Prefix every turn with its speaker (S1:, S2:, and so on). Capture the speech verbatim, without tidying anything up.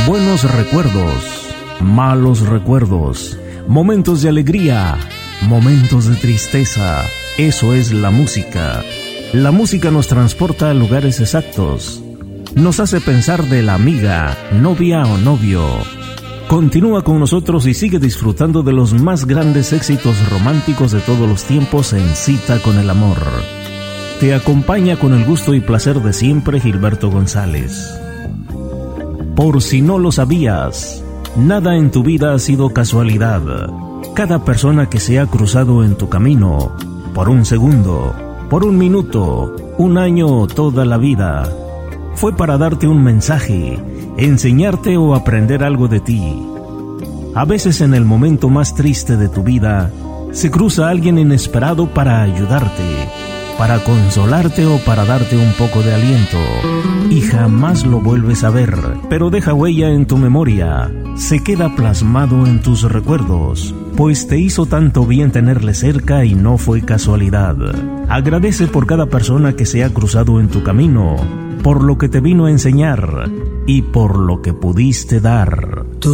S1: buenos recuerdos, malos recuerdos, momentos de alegría, momentos de tristeza. Eso es la música. La música nos transporta a lugares exactos. Nos hace pensar de la amiga, novia o novio. Continúa con nosotros y sigue disfrutando de los más grandes éxitos románticos de todos los tiempos en Cita con el Amor. Te acompaña con el gusto y placer de siempre Gilberto González. Por si no lo sabías, nada en tu vida ha sido casualidad. Cada persona que se ha cruzado en tu camino, por un segundo, por un minuto, un año o toda la vida, fue para darte un mensaje, enseñarte o aprender algo de ti. A veces en el momento más triste de tu vida, se cruza alguien inesperado para ayudarte, para consolarte o para darte un poco de aliento. Y jamás lo vuelves a ver, pero deja huella en tu memoria, se queda plasmado en tus recuerdos, pues te hizo tanto bien tenerle cerca y no fue casualidad. Agradece por cada persona que se ha cruzado en tu camino, por lo que te vino a enseñar y por lo que pudiste dar.